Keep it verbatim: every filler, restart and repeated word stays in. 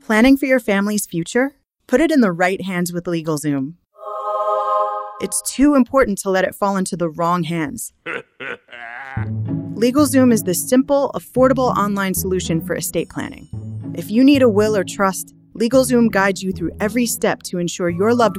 Planning for your family's future? Put it in the right hands with LegalZoom. It's too important to let it fall into the wrong hands. LegalZoom is the simple, affordable online solution for estate planning. If you need a will or trust, LegalZoom guides you through every step to ensure your loved